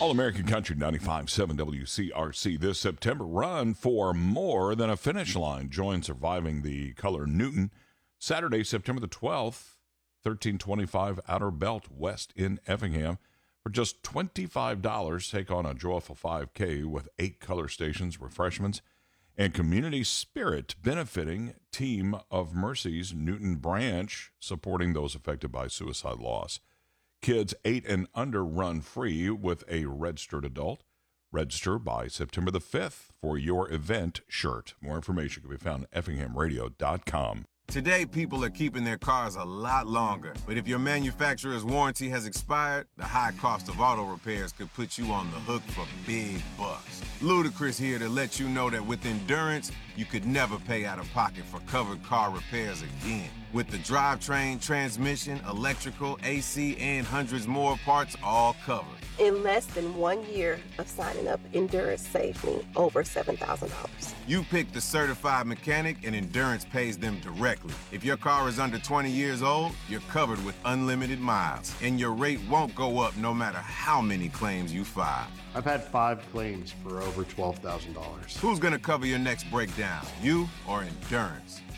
All-American Country 95.7 WCRC. This September, run for more than a finish line. Join Surviving the Color Newton. Saturday, September the 12th, 1325 Outer Belt West in Effingham. For just $25, take on a joyful 5K with 8 color stations, refreshments, and community spirit benefiting Team of Mercy's Newton branch, supporting those affected by suicide loss. Kids 8 and under run free with a registered adult. Register by September the 5th for your event shirt. More information can be found at effinghamradio.com. Today, people are keeping their cars a lot longer. But if your manufacturer's warranty has expired, the high cost of auto repairs could put you on the hook for big bucks. Ludacris here to let you know that with Endurance, you could never pay out of pocket for covered car repairs again. With the drivetrain, transmission, electrical, AC, and hundreds more parts all covered. In less than 1 year of signing up, Endurance saved me over $7,000. You pick the certified mechanic and Endurance pays them directly. If your car is under 20 years old, you're covered with unlimited miles, and your rate won't go up no matter how many claims you file. I've had 5 claims for over $12,000. Who's gonna cover your next breakdown, you or Endurance?